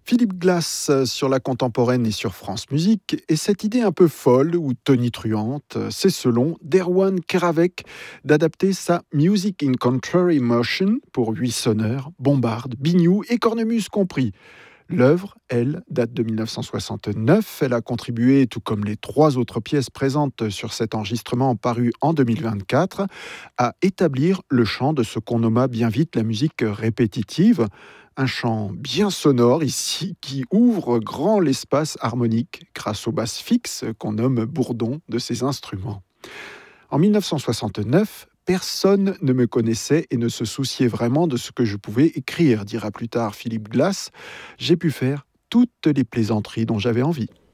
Philippe Glass sur la contemporaine et sur France Musique, et cette idée un peu folle ou tonitruante, c'est selon d'Erwan Keravec d'adapter sa Music in Contrary Motion pour 8 sonneurs, bombarde, biniou et cornemuse compris. L'œuvre, elle, date de 1969. Elle a contribué, tout comme les 3 autres pièces présentes sur cet enregistrement paru en 2024, à établir le chant de ce qu'on nomma bien vite la musique répétitive. Un chant bien sonore ici qui ouvre grand l'espace harmonique grâce aux basses fixes qu'on nomme bourdons de ces instruments. En 1969, personne ne me connaissait et ne se souciait vraiment de ce que je pouvais écrire, dira plus tard Philippe Glass. J'ai pu faire toutes les plaisanteries dont j'avais envie.